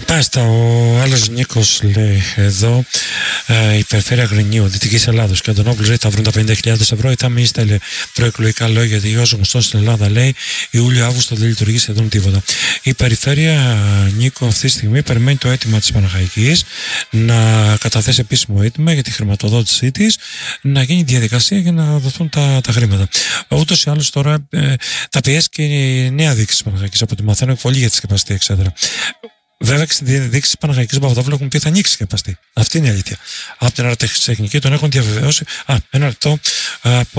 Μάλιστα, ο άλλος Νίκος λέει εδώ, η περιφέρεια Αγρινίου, Δυτικής Ελλάδος και ο Αντωνόπουλος λέει θα βρουν τα 50.000 ευρώ. Η Τάμι στέλνει προεκλογικά λόγια γιατί όσο γνωστό στην Ελλάδα λέει Ιούλιο-Αύγουστο δεν λειτουργεί σχεδόν τίποτα. Η περιφέρεια Νίκο αυτή τη στιγμή περιμένει το αίτημα της Παναχαϊκής να καταθέσει επίσημο αίτημα για τη χρηματοδότησή της, να γίνει διαδικασία για να δοθούν τα χρήματα. Ούτως ή άλλως τώρα τα πιέσει και η νέα διοίκηση της Παναχαϊκής, από ό,τι μαθαίνω, πολύ για τη σκεπαστή εξέδρα. Βέβαια και στη διαδικασία της Παναχαϊκής Παπαδόπουλου έχουν πει θα ανοίξει σκεπαστή. Αυτή είναι η αλήθεια. Από την αεροτεχνική τον έχουν διαβεβαιώσει. Ένα λεπτό.